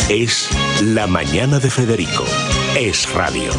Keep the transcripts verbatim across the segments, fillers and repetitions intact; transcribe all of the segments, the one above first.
Es La Mañana de Federico. Es radio.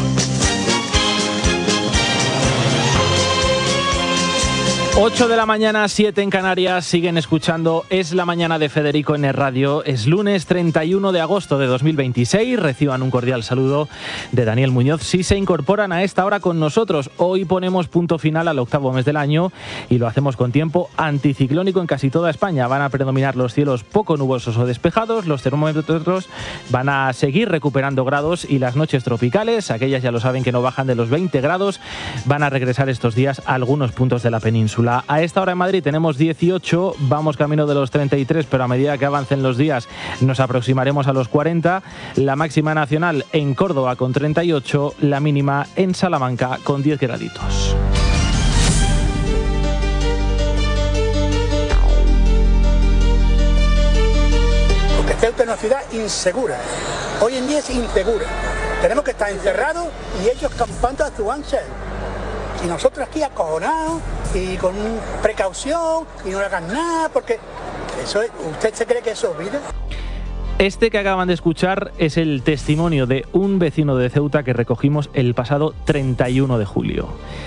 ocho de la mañana, siete en Canarias, siguen escuchando Es la Mañana de Federico en el radio. Es lunes treinta y uno de agosto de dos mil veintiséis. Reciban un cordial saludo de Daniel Muñoz si se incorporan a esta hora con nosotros. Hoy ponemos punto final al octavo mes del año y lo hacemos con tiempo anticiclónico en casi toda España. Van a predominar los cielos poco nubosos o despejados, los termómetros van a seguir recuperando grados y las noches tropicales, aquellas ya lo saben que no bajan de los veinte grados, van a regresar estos días a algunos puntos de la península. A esta hora en Madrid tenemos dieciocho, vamos camino de los treinta y tres, pero a medida que avancen los días nos aproximaremos a los cuarenta. La máxima nacional en Córdoba con treinta y ocho, la mínima en Salamanca con diez graditos. Porque Ceuta es una ciudad insegura, hoy en día es insegura. Tenemos que estar encerrados y ellos campando a su ancha. Y nosotros aquí acojonados y con precaución y no le hagan nada, porque eso es, ¿usted se cree que eso es vida? Este que acaban de escuchar es el testimonio de un vecino de Ceuta que recogimos el pasado treinta y uno de julio.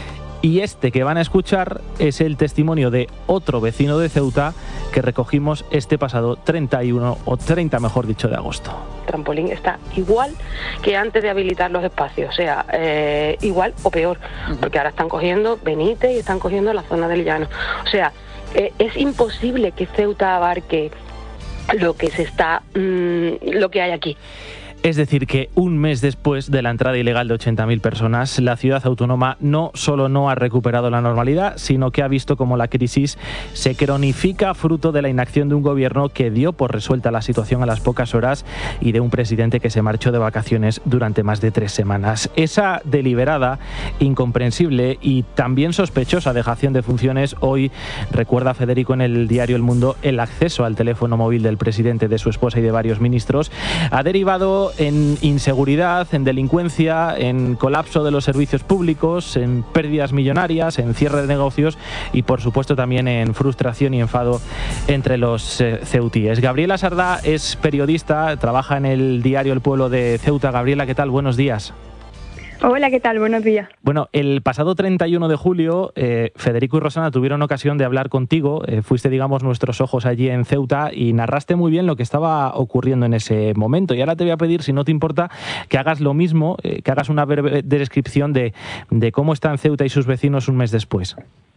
Y este que van a escuchar es el testimonio de otro vecino de Ceuta que recogimos este pasado treinta y uno, o treinta mejor dicho, de agosto. Trampolín está igual que antes de habilitar los espacios, o sea, eh, igual o peor, porque ahora están cogiendo Benítez y están cogiendo la zona del Llano. O sea, eh, es imposible que Ceuta abarque lo que se está, mmm, lo que hay aquí. Es decir, que un mes después de la entrada ilegal de ochenta mil personas, la ciudad autónoma no solo no ha recuperado la normalidad, sino que ha visto cómo la crisis se cronifica fruto de la inacción de un gobierno que dio por resuelta la situación a las pocas horas y de un presidente que se marchó de vacaciones durante más de tres semanas. Esa deliberada, incomprensible y también sospechosa dejación de funciones hoy, recuerda Federico en el diario El Mundo, el acceso al teléfono móvil del presidente, de su esposa y de varios ministros, ha derivado en inseguridad, en delincuencia, en colapso de los servicios públicos, en pérdidas millonarias, en cierre de negocios y, por supuesto, también en frustración y enfado entre los eh, ceutíes. Gabriela Sardá es periodista, trabaja en el diario El Pueblo de Ceuta. Gabriela, ¿qué tal? Buenos días. Hola, ¿qué tal? Buenos días. Bueno, el pasado treinta y uno de julio, eh, Federico y Rosana tuvieron ocasión de hablar contigo. Eh, fuiste, digamos, nuestros ojos allí en Ceuta y narraste muy bien lo que estaba ocurriendo en ese momento. Y ahora te voy a pedir, si no te importa, que hagas lo mismo, eh, que hagas una breve descripción de, de cómo están Ceuta y sus vecinos un mes después.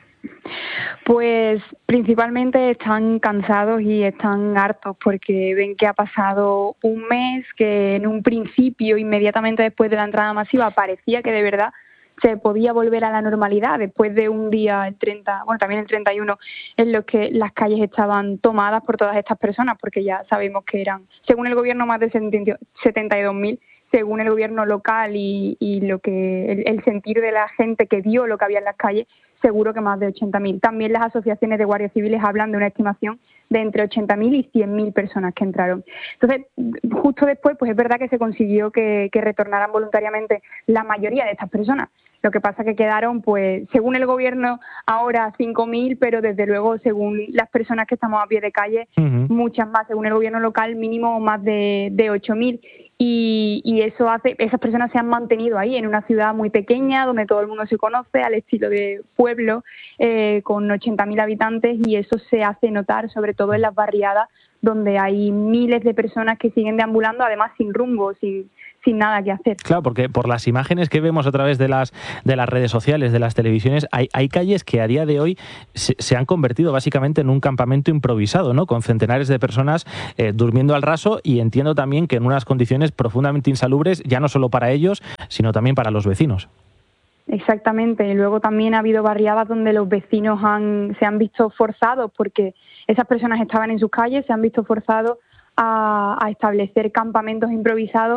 Pues principalmente están cansados y están hartos porque ven que ha pasado un mes, que en un principio, inmediatamente después de la entrada masiva, parecía que de verdad se podía volver a la normalidad después de un día, el treinta, bueno, también el treinta y uno, en los que las calles estaban tomadas por todas estas personas, porque ya sabemos que eran, según el gobierno, más de setenta y dos mil, según el gobierno local y, y lo que el, el sentir de la gente que vio lo que había en las calles, seguro que más de ochenta mil. También las asociaciones de guardias civiles hablan de una estimación de entre ochenta mil y cien mil personas que entraron. Entonces, justo después, pues es verdad que se consiguió que, que retornaran voluntariamente la mayoría de estas personas. Lo que pasa que quedaron, pues, según el gobierno, ahora cinco mil, pero desde luego, según las personas que estamos a pie de calle, uh-huh. muchas más. Según el gobierno local, mínimo más de, de ocho mil. Y, y eso hace, esas personas se han mantenido ahí, en una ciudad muy pequeña, donde todo el mundo se conoce, al estilo de pueblo, eh, con ochenta mil habitantes, y eso se hace notar, sobre todo en las barriadas, donde hay miles de personas que siguen deambulando, además sin rumbo, sin, sin nada que hacer. Claro, porque por las imágenes que vemos a través de las de las redes sociales, de las televisiones, hay, hay calles que a día de hoy se, se han convertido básicamente en un campamento improvisado, ¿no? Con centenares de personas eh, durmiendo al raso, y entiendo también que en unas condiciones profundamente insalubres, ya no solo para ellos, sino también para los vecinos. Exactamente. Luego también ha habido barriadas donde los vecinos han, se han visto forzados, porque esas personas estaban en sus calles, se han visto forzados a, a establecer campamentos improvisados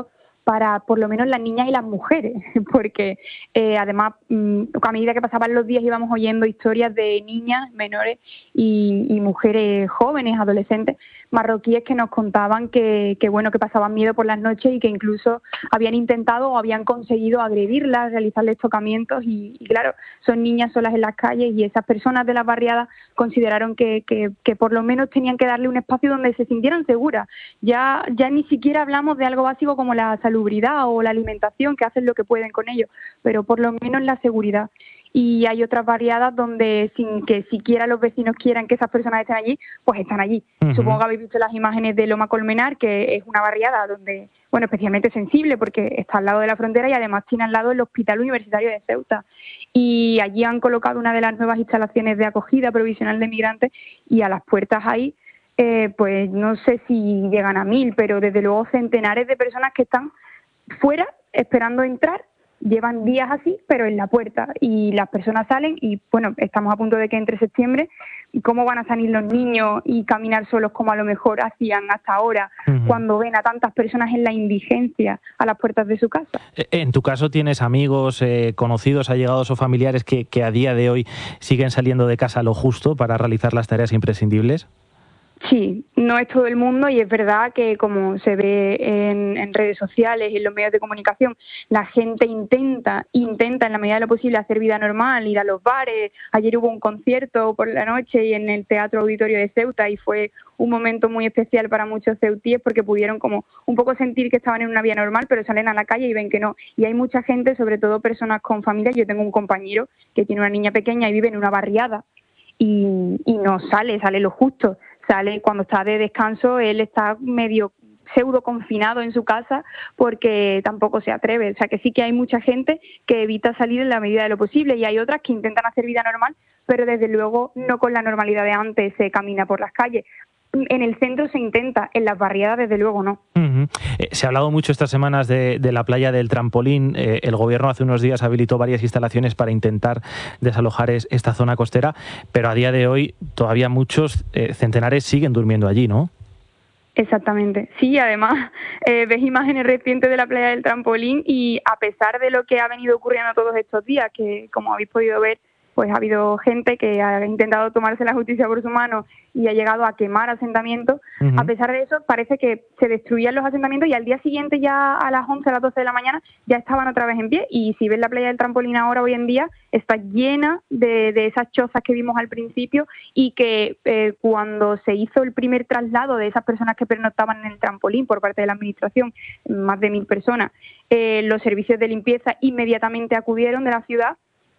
para por lo menos las niñas y las mujeres, porque eh, además a medida que pasaban los días íbamos oyendo historias de niñas menores y, y mujeres jóvenes, adolescentes marroquíes que nos contaban que, que bueno que pasaban miedo por las noches y que incluso habían intentado o habían conseguido agredirlas, realizarles tocamientos y, y claro, son niñas solas en las calles y esas personas de las barriadas consideraron que, que, que por lo menos tenían que darle un espacio donde se sintieran seguras. Ya, ya ni siquiera hablamos de algo básico como la salubridad o la alimentación, que hacen lo que pueden con ello, pero por lo menos la seguridad. Y hay otras barriadas donde sin que siquiera los vecinos quieran que esas personas estén allí, pues están allí. Uh-huh. Supongo que habéis visto las imágenes de Loma Colmenar, que es una barriada donde, bueno, especialmente sensible porque está al lado de la frontera y además tiene al lado el Hospital Universitario de Ceuta. Y allí han colocado una de las nuevas instalaciones de acogida provisional de migrantes y a las puertas ahí, eh, pues no sé si llegan a mil, pero desde luego centenares de personas que están fuera esperando entrar. Llevan días así, pero en la puerta, y las personas salen y, bueno, estamos a punto de que entre septiembre, ¿cómo van a salir los niños y caminar solos como a lo mejor hacían hasta ahora, uh-huh. cuando ven a tantas personas en la indigencia a las puertas de su casa? En tu caso, ¿tienes amigos, eh, conocidos, allegados o familiares que, que a día de hoy siguen saliendo de casa lo justo para realizar las tareas imprescindibles? Sí, no es todo el mundo y es verdad que como se ve en, en redes sociales y en los medios de comunicación, la gente intenta, intenta en la medida de lo posible hacer vida normal, ir a los bares. Ayer hubo un concierto por la noche y en el Teatro Auditorio de Ceuta y fue un momento muy especial para muchos ceutíes porque pudieron como un poco sentir que estaban en una vida normal, pero salen a la calle y ven que no. Y hay mucha gente, sobre todo personas con familias. Yo tengo un compañero que tiene una niña pequeña y vive en una barriada y, y no sale, sale lo justo. Sale cuando está de descanso, él está medio pseudo confinado en su casa porque tampoco se atreve. O sea que sí que hay mucha gente que evita salir en la medida de lo posible y hay otras que intentan hacer vida normal, pero desde luego no con la normalidad de antes se camina por las calles. En el centro se intenta, en las barriadas desde luego no. Uh-huh. Eh, se ha hablado mucho estas semanas de, de la playa del Trampolín. Eh, el gobierno hace unos días habilitó varias instalaciones para intentar desalojar es, esta zona costera, pero a día de hoy todavía muchos eh, centenares siguen durmiendo allí, ¿no? Exactamente. Sí, además eh, ves imágenes recientes de la playa del Trampolín y a pesar de lo que ha venido ocurriendo todos estos días, que como habéis podido ver, pues ha habido gente que ha intentado tomarse la justicia por su mano y ha llegado a quemar asentamientos. Uh-huh. A pesar de eso, parece que se destruían los asentamientos y al día siguiente, ya a las once, a las doce de la mañana, ya estaban otra vez en pie. Y si ves la playa del Trampolín ahora, hoy en día, está llena de, de esas chozas que vimos al principio y que eh, cuando se hizo el primer traslado de esas personas que pernoctaban en el Trampolín por parte de la administración, más de mil personas, eh, los servicios de limpieza inmediatamente acudieron de la ciudad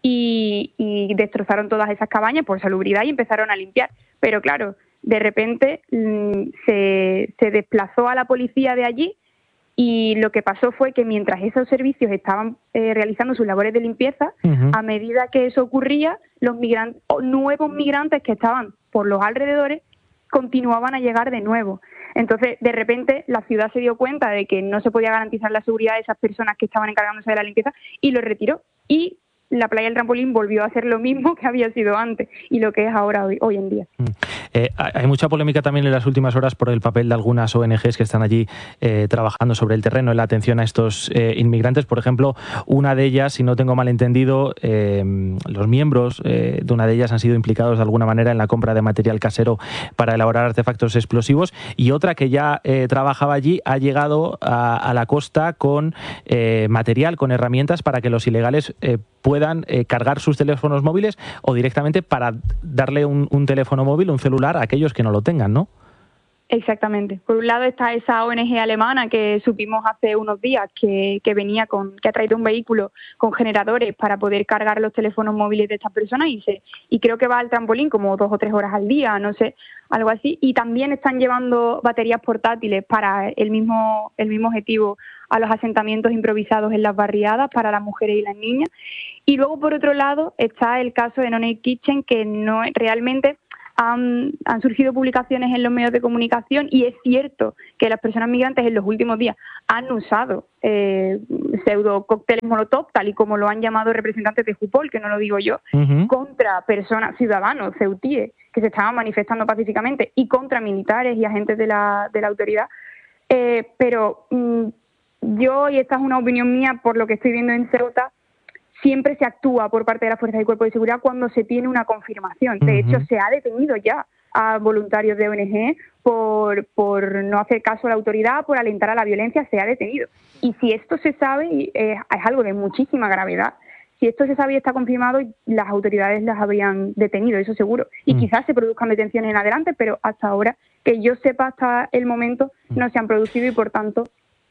Y, y destrozaron todas esas cabañas por salubridad y empezaron a limpiar. Pero claro, de repente mmm, se, se desplazó a la policía de allí y lo que pasó fue que mientras esos servicios estaban eh, realizando sus labores de limpieza, uh-huh. a medida que eso ocurría, los migrantes, nuevos migrantes que estaban por los alrededores continuaban a llegar de nuevo. Entonces, de repente, la ciudad se dio cuenta de que no se podía garantizar la seguridad de esas personas que estaban encargándose de la limpieza y lo retiró. Y la playa del Trampolín volvió a ser lo mismo que había sido antes y lo que es ahora hoy, hoy en día. Eh, hay mucha polémica también en las últimas horas por el papel de algunas O N Ges que están allí eh, trabajando sobre el terreno en la atención a estos eh, inmigrantes. Por ejemplo, una de ellas, si no tengo mal entendido, eh, los miembros eh, de una de ellas han sido implicados de alguna manera en la compra de material casero para elaborar artefactos explosivos, y otra que ya eh, trabajaba allí ha llegado a, a la costa con eh, material, con herramientas para que los ilegales eh, puedan eh, cargar sus teléfonos móviles o directamente para darle un, un teléfono móvil, un celular a aquellos que no lo tengan, ¿no? Exactamente. Por un lado está esa O N Ge alemana que supimos hace unos días que, que venía con, que ha traído un vehículo con generadores para poder cargar los teléfonos móviles de estas personas y se, y creo que va al Trampolín como dos o tres horas al día, no sé, algo así. Y también están llevando baterías portátiles para el mismo, el mismo objetivo a los asentamientos improvisados en las barriadas para las mujeres y las niñas. Y luego, por otro lado, está el caso de No Name Kitchen, que no realmente han, han surgido publicaciones en los medios de comunicación y es cierto que las personas migrantes en los últimos días han usado eh, pseudo cócteles molotov, tal y como lo han llamado representantes de Jupol, que no lo digo yo, uh-huh. contra personas, ciudadanos, ceutíes, que se estaban manifestando pacíficamente y contra militares y agentes de la, de la autoridad. Eh, pero... Mmm, yo, y esta es una opinión mía por lo que estoy viendo en Ceuta, siempre se actúa por parte de las fuerzas y cuerpos de seguridad cuando se tiene una confirmación. De hecho, se ha detenido ya a voluntarios de O N G por, por no hacer caso a la autoridad, por alentar a la violencia, se ha detenido. Y si esto se sabe, eh, es algo de muchísima gravedad. Si esto se sabe y está confirmado, las autoridades las habrían detenido, eso seguro. Y mm. quizás se produzcan detenciones en adelante, pero hasta ahora, que yo sepa hasta el momento, no se han producido y por tanto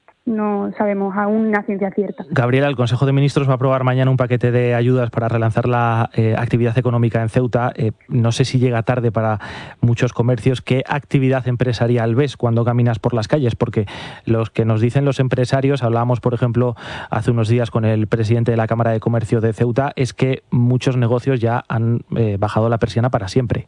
no sabemos aún una ciencia cierta. Gabriela, el Consejo de Ministros va a aprobar mañana un paquete de ayudas para relanzar la eh, actividad económica en Ceuta. Eh, no sé si llega tarde para muchos comercios. ¿Qué actividad empresarial ves cuando caminas por las calles? Porque los que nos dicen los empresarios, hablábamos, por ejemplo, hace unos días con el presidente de la Cámara de Comercio de Ceuta, es que muchos negocios ya han eh, bajado la persiana para siempre.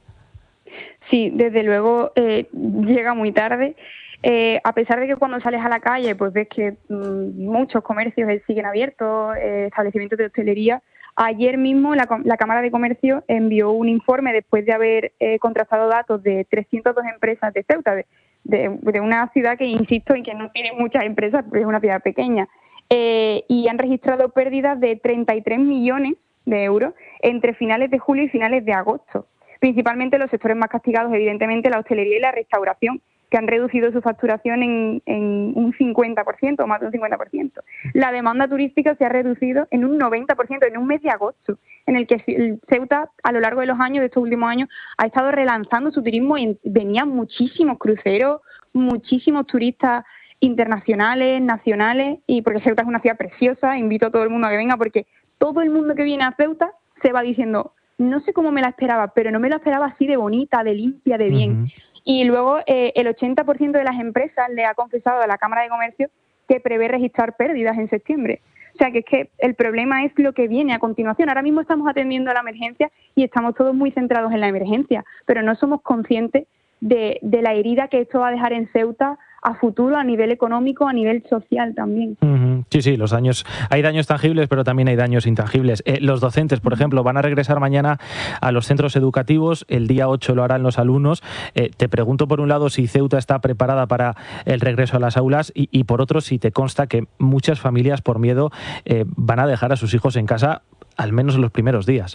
Sí, desde luego eh, llega muy tarde. Eh, a pesar de que cuando sales a la calle pues ves que mmm, muchos comercios eh, siguen abiertos, eh, establecimientos de hostelería. Ayer mismo la, la Cámara de Comercio envió un informe después de haber eh, contrastado datos de trescientas dos empresas de Ceuta, de, de, de una ciudad que, insisto, en que no tiene muchas empresas, porque es una ciudad pequeña, eh, y han registrado pérdidas de treinta y tres millones de euros entre finales de julio y finales de agosto. Principalmente los sectores más castigados, evidentemente, la hostelería y la restauración, que han reducido su facturación en, en un cincuenta por ciento o más de un cincuenta por ciento. La demanda turística se ha reducido en un noventa por ciento en un mes de agosto, en el que Ceuta, a lo largo de los años, de estos últimos años, ha estado relanzando su turismo y venían muchísimos cruceros, muchísimos turistas internacionales, nacionales, y porque Ceuta es una ciudad preciosa, invito a todo el mundo a que venga, porque todo el mundo que viene a Ceuta se va diciendo, no sé cómo me la esperaba, pero no me la esperaba así de bonita, de limpia, de bien. Uh-huh. Y luego eh, el ochenta por ciento de las empresas le ha confesado a la Cámara de Comercio que prevé registrar pérdidas en septiembre. O sea, que es que el problema es lo que viene a continuación. Ahora mismo estamos atendiendo a la emergencia y estamos todos muy centrados en la emergencia, pero no somos conscientes de, de la herida que esto va a dejar en Ceuta a futuro, a nivel económico, a nivel social también. Uh-huh. Sí, sí, los daños, hay daños tangibles, pero también hay daños intangibles. Eh, los docentes, por ejemplo, van a regresar mañana a los centros educativos, el día ocho lo harán los alumnos. Eh, te pregunto, por un lado, si Ceuta está preparada para el regreso a las aulas y, y por otro, si te consta que muchas familias, por miedo, eh, van a dejar a sus hijos en casa, al menos en los primeros días.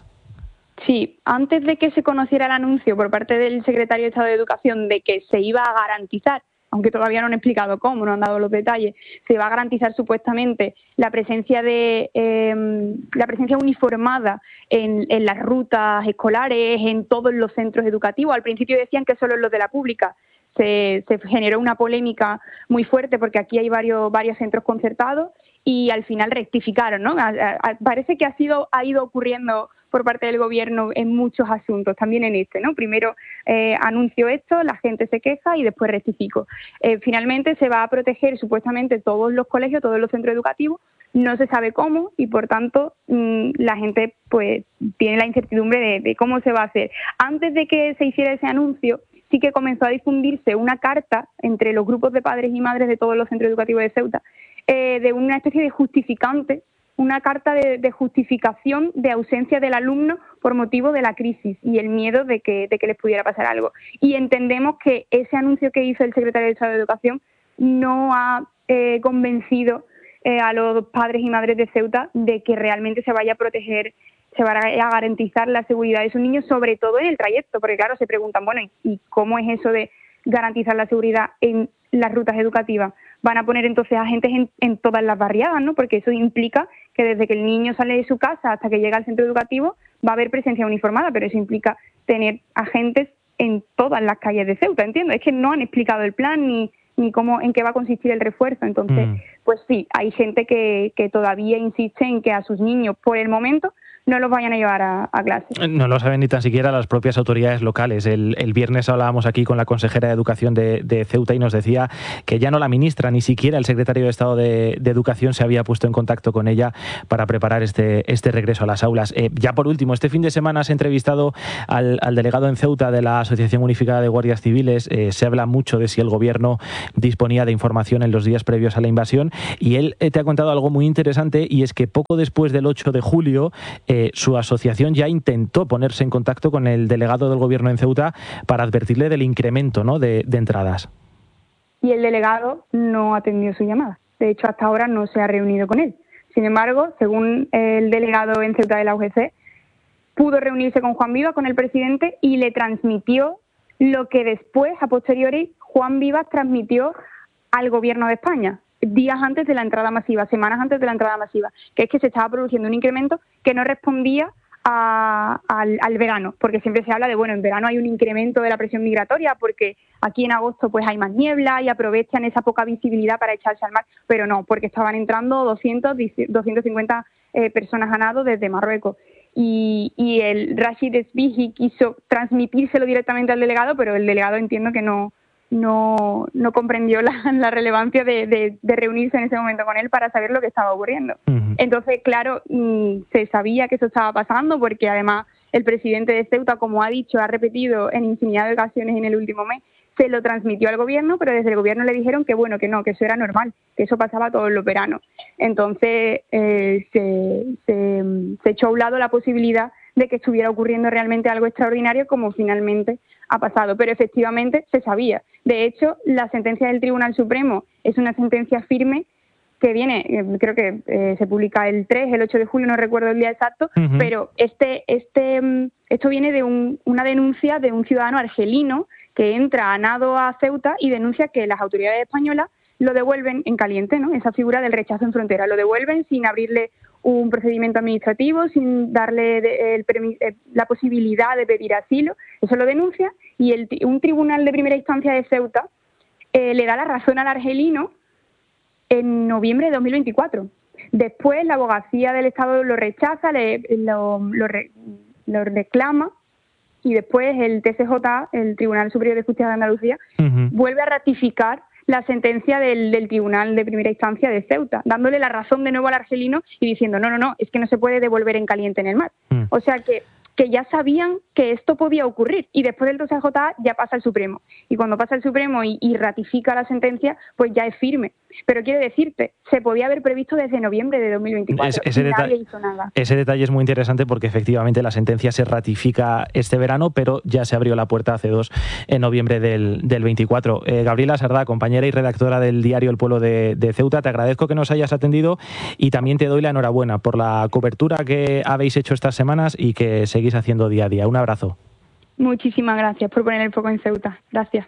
Sí, antes de que se conociera el anuncio por parte del secretario de Estado de Educación de que se iba a garantizar, aunque todavía no han explicado cómo, no han dado los detalles, se va a garantizar supuestamente la presencia de eh, la presencia uniformada en, en las rutas escolares, en todos los centros educativos. Al principio decían que solo en los de la pública. Se, se generó una polémica muy fuerte porque aquí hay varios varios centros concertados y al final rectificaron, ¿no? A, a, parece que ha sido ha ido ocurriendo por parte del gobierno en muchos asuntos, también en este, ¿no? Primero eh, anuncio esto, la gente se queja y después rectifico. Eh, finalmente se va a proteger supuestamente todos los colegios, todos los centros educativos, no se sabe cómo y por tanto mmm, la gente pues tiene la incertidumbre de, de cómo se va a hacer. Antes de que se hiciera ese anuncio, sí que comenzó a difundirse una carta entre los grupos de padres y madres de todos los centros educativos de Ceuta, eh, de una especie de justificante, una carta de, de justificación de ausencia del alumno por motivo de la crisis y el miedo de que, de que les pudiera pasar algo. Y entendemos que ese anuncio que hizo el secretario de Estado de Educación no ha eh, convencido eh, a los padres y madres de Ceuta de que realmente se vaya a proteger, se va a garantizar la seguridad de sus niños, sobre todo en el trayecto, porque claro, se preguntan, bueno, ¿y cómo es eso de garantizar la seguridad en las rutas educativas? Van a poner entonces agentes en, en todas las barriadas, ¿no? Porque eso implica que desde que el niño sale de su casa hasta que llega al centro educativo va a haber presencia uniformada, pero eso implica tener agentes en todas las calles de Ceuta, entiendo. Es que no han explicado el plan ni, ni cómo, en qué va a consistir el refuerzo. Entonces, mm. pues sí, hay gente que, que todavía insiste en que a sus niños, por el momento, no los vayan a llevar a, a clase. No lo saben ni tan siquiera las propias autoridades locales. El, el viernes hablábamos aquí con la consejera de Educación de, de Ceuta y nos decía que ya no la ministra, ni siquiera el secretario de Estado de, de Educación se había puesto en contacto con ella para preparar este, este regreso a las aulas. Eh, ya por último, este fin de semana has entrevistado al, al delegado en Ceuta de la Asociación Unificada de Guardias Civiles. Eh, se habla mucho de si el gobierno disponía de información en los días previos a la invasión y él eh, te ha contado algo muy interesante y es que poco después del ocho de julio eh, Eh, su asociación ya intentó ponerse en contacto con el delegado del gobierno en Ceuta para advertirle del incremento, ¿no?, de, de entradas. Y el delegado no atendió su llamada. De hecho, hasta ahora no se ha reunido con él. Sin embargo, según el delegado en Ceuta de la U G C, pudo reunirse con Juan Vivas, con el presidente, y le transmitió lo que después, a posteriori, Juan Vivas transmitió al gobierno de España, días antes de la entrada masiva, semanas antes de la entrada masiva, que es que se estaba produciendo un incremento que no respondía a, al, al verano, porque siempre se habla de, bueno, en verano hay un incremento de la presión migratoria porque aquí en agosto pues hay más niebla y aprovechan esa poca visibilidad para echarse al mar, pero no, porque estaban entrando doscientas, doscientas cincuenta eh, personas a nado desde Marruecos. Y, y el Rashid Sbihi quiso transmitírselo directamente al delegado, pero el delegado entiendo que no no no comprendió la, la relevancia de, de, de reunirse en ese momento con él para saber lo que estaba ocurriendo. Uh-huh. Entonces, claro, mmm, se sabía que eso estaba pasando porque además el presidente de Ceuta, como ha dicho, ha repetido en infinidad de ocasiones en el último mes, se lo transmitió al gobierno, pero desde el gobierno le dijeron que bueno, que no, que eso era normal, que eso pasaba todos los veranos. Entonces eh, se, se, se echó a un lado la posibilidad de que estuviera ocurriendo realmente algo extraordinario, como finalmente ha pasado, pero efectivamente se sabía. De hecho, la sentencia del Tribunal Supremo es una sentencia firme que viene, eh, creo que eh, se publica el tres, el ocho de julio, no recuerdo el día exacto, uh-huh. pero este este esto viene de un, una denuncia de un ciudadano argelino que entra a nado a Ceuta y denuncia que las autoridades españolas lo devuelven en caliente, ¿no? Esa figura del rechazo en frontera, lo devuelven sin abrirle un procedimiento administrativo, sin darle de, el, el, la posibilidad de pedir asilo. Eso lo denuncia y el, un tribunal de primera instancia de Ceuta eh, le da la razón al argelino en noviembre de dos mil veinticuatro. Después la abogacía del Estado lo rechaza, le, lo, lo, re, lo reclama, y después el T C J, el Tribunal Superior de Justicia de Andalucía, uh-huh. vuelve a ratificar la sentencia del, del Tribunal de Primera Instancia de Ceuta, dándole la razón de nuevo al argelino y diciendo no, no, no, es que no se puede devolver en caliente en el mar. Uh-huh. O sea que, que ya sabían que esto podía ocurrir y después del T C J ya pasa al Supremo. Y cuando pasa al Supremo y, y ratifica la sentencia, pues ya es firme. Pero quiero decirte, se podía haber previsto desde noviembre de dos mil veinticuatro. Es, ese, y nadie detalle, hizo nada. Ese detalle es muy interesante porque efectivamente la sentencia se ratifica este verano, pero ya se abrió la puerta hace dos, en noviembre del, del veinticuatro. Eh, Gabriela Sardá, compañera y redactora del diario El Pueblo de, de Ceuta, te agradezco que nos hayas atendido y también te doy la enhorabuena por la cobertura que habéis hecho estas semanas y que seguís haciendo día a día. Un abrazo. Muchísimas gracias por poner el foco en Ceuta. Gracias.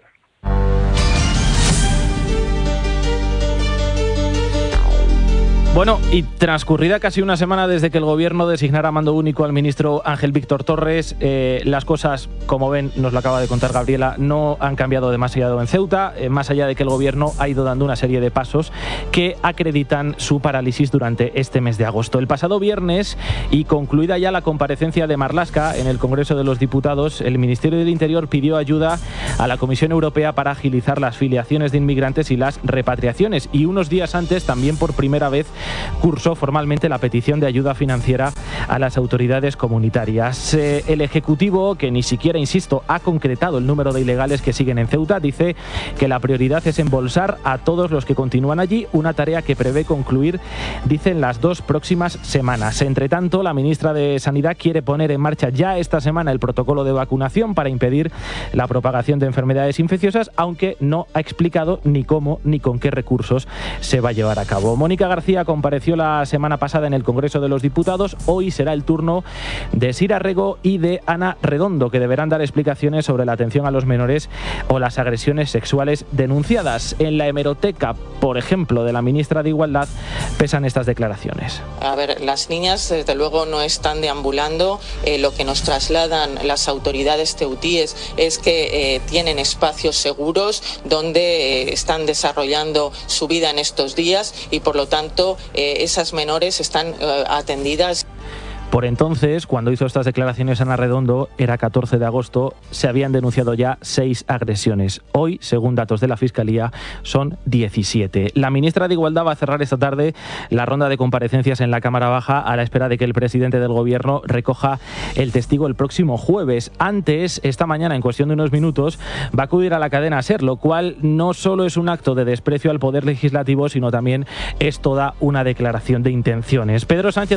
Bueno, y transcurrida casi una semana desde que el gobierno designara a mando único al ministro Ángel Víctor Torres, eh, las cosas, como ven, nos lo acaba de contar Gabriela, no han cambiado demasiado en Ceuta, eh, más allá de que el gobierno ha ido dando una serie de pasos que acreditan su parálisis durante este mes de agosto. El pasado viernes, y concluida ya la comparecencia de Marlaska en el Congreso de los Diputados, el Ministerio del Interior pidió ayuda a la Comisión Europea para agilizar las filiaciones de inmigrantes y las repatriaciones, y unos días antes, también por primera vez, cursó formalmente la petición de ayuda financiera a las autoridades comunitarias. Eh, el Ejecutivo, que ni siquiera, insisto, ha concretado el número de ilegales que siguen en Ceuta, dice que la prioridad es embolsar a todos los que continúan allí, una tarea que prevé concluir, dicen, las dos próximas semanas. Entre tanto, la ministra de Sanidad quiere poner en marcha ya esta semana el protocolo de vacunación para impedir la propagación de enfermedades infecciosas, aunque no ha explicado ni cómo ni con qué recursos se va a llevar a cabo. Mónica García compareció la semana pasada en el Congreso de los Diputados. Hoy será el turno de Sira Rego y de Ana Redondo, que deberán dar explicaciones sobre la atención a los menores o las agresiones sexuales denunciadas. En la hemeroteca, por ejemplo, de la ministra de Igualdad, pesan estas declaraciones. A ver, las niñas desde luego no están deambulando. Eh, lo que nos trasladan las autoridades ceutíes es que eh, tienen espacios seguros donde eh, están desarrollando su vida en estos días y por lo tanto Eh, esas menores están eh, atendidas. Por entonces, cuando hizo estas declaraciones Ana Redondo, era catorce de agosto, se habían denunciado ya seis agresiones. Hoy, según datos de la Fiscalía, son diecisiete. La ministra de Igualdad va a cerrar esta tarde la ronda de comparecencias en la Cámara Baja a la espera de que el presidente del Gobierno recoja el testigo el próximo jueves. Antes, esta mañana, en cuestión de unos minutos, va a acudir a la cadena SER, lo cual no solo es un acto de desprecio al Poder Legislativo, sino también es toda una declaración de intenciones. Pedro Sánchez